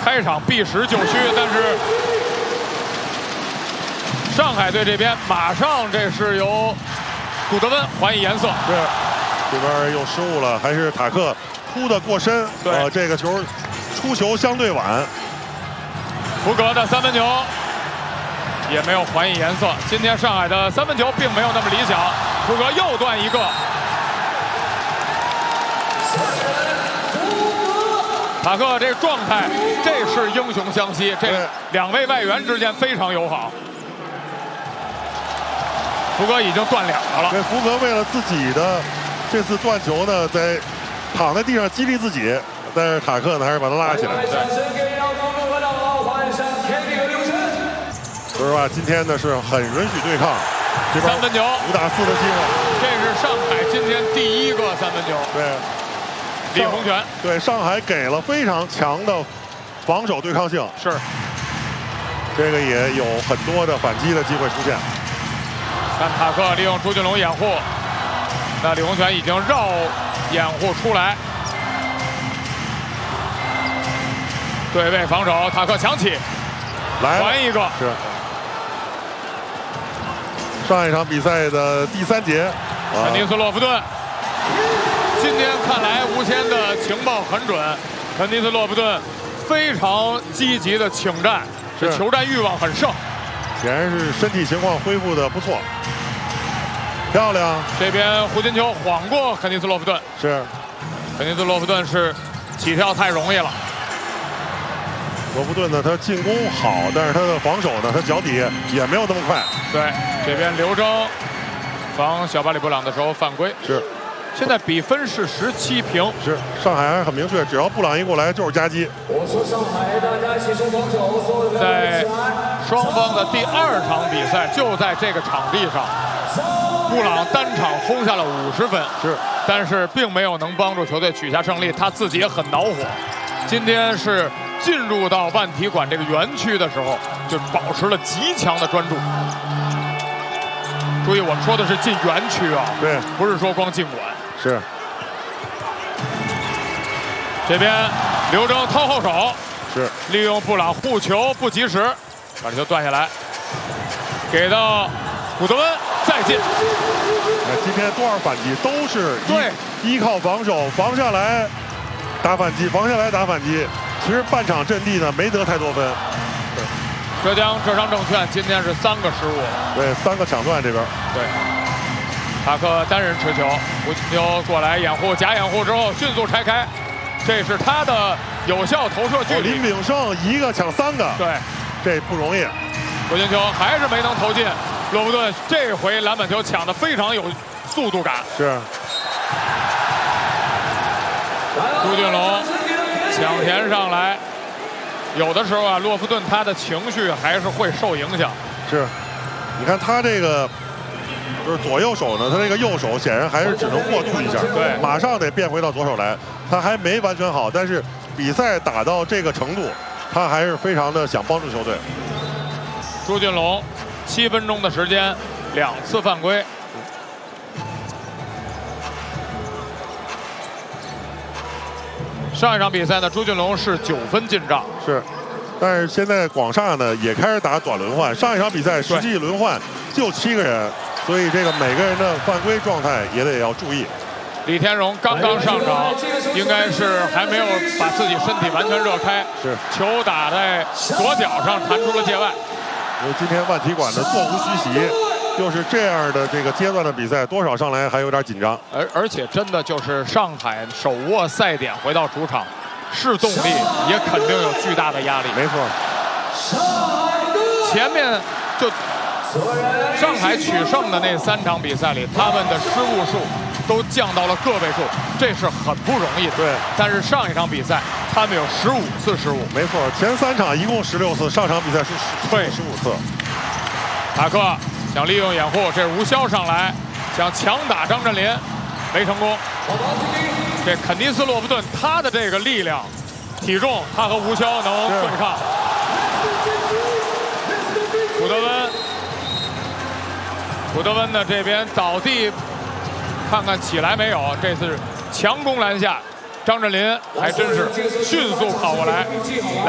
开场必实就虚，但是上海队这边马上这是由古德温还以颜色。 是，这边又失误了，还是塔克突的过深。 对， 这个球出球相对晚。 福格的3分球也没有还以颜色。今天上海的3分球并没有那么理想，福格又断一个。塔克这个状态，这是英雄相惜，这2位外援之间非常友好。福格已经断2个了。 对，福格为了自己的这次断球呢，在躺在地上激励自己，但是塔克呢还是把他拉起来。说实话，今天呢是很允许对抗。这边 3分球 5打4的机会， 这是上海今天第1个3分球。 对。 李洪权对上海给了非常强的防守对抗性， 是这个也有很多的反击的机会出现。 看塔克利用朱俊龙掩护，那李洪权已经绕掩护出来，对位防守，塔克抢起， 来还一个是上一场比赛的第3节， 肯尼斯洛夫顿。今天看来，吴谦的情报很准，肯尼斯洛夫顿非常积极的请战，这求战欲望很盛， 显然是身体情况恢复的不错，漂亮。 这边胡金秋晃过肯尼斯洛夫顿， 是肯尼斯洛夫顿是起跳太容易了。 罗夫顿呢，他进攻好，但是他的防守呢，他脚底也没有那么快。 对，这边刘铮防小巴里布朗的时候犯规。 是。 现在比分是17平， 是上海还很明确，只要布朗一过来就是夹击。 在双方的第2场比赛就在这个场地上，布朗单场轰下了50分， 是， 但是并没有能帮助球队取下胜利，他自己也很恼火。今天是进入到万体馆这个园区的时候，就保持了极强的专注。注意，我们说的是进园区啊， 对， 不是说光进馆。 是， 这边刘铮掏后手， 是利用布朗护球不及时，把这球断下来，给到古德温再进。 今天多少反击都是依靠防守，防下来打反击，防下来打反击。其实半场阵地呢没得太多分。 浙江浙商证券今天是3个失误， 对，3个抢断这边。 对。塔克单人持球，胡金秋过来掩护，假掩护之后迅速拆开，这是他的有效投射距离。 林炳胜1个抢3个， 对， 这不容易。 胡金秋还是没能投进，洛夫顿这回篮板球抢得非常有速度感。 是。 朱俊龙抢田上来，有的时候啊，洛夫顿他的情绪还是会受影响。 是，你看他这个。就是左右手呢，他这个右手显然还是只能过渡一下， 对， 马上得变回到左手来，他还没完全好，但是比赛打到这个程度，他还是非常的想帮助球队。 朱俊龙7分钟的时间，2次犯规。上一场比赛呢，朱俊龙是9分进账， 是，但是现在广厦呢也开始打短轮换，上一场比赛实际轮换就7个人。所以这个每个人的犯规状态也得要注意。 李天荣刚刚上场，应该是还没有把自己身体完全热开， 是球打在左脚上弹出了界外。 因为今天万体馆的座无虚席，就是这样的这个阶段的比赛，多少上来还有点紧张。 而且真的就是上海手握赛点回到主场，是动力也肯定有巨大的压力。 没错， 前面就。上海取胜的那3场比赛里，他们的失误数都降到了个位数，这是很不容易的。 对， 但是上一场比赛他们有15次失误。 没错，前3场一共16次，上场比赛是15次。 塔克想利用掩护，这是吴骁上来想强打张镇麟，没成功。这肯尼斯洛夫顿他的这个力量、体重，他和吴骁能对抗。古德温。古德温呢这边倒地，看看起来没有，这次强攻篮下，张镇麟还真是迅速跑过来。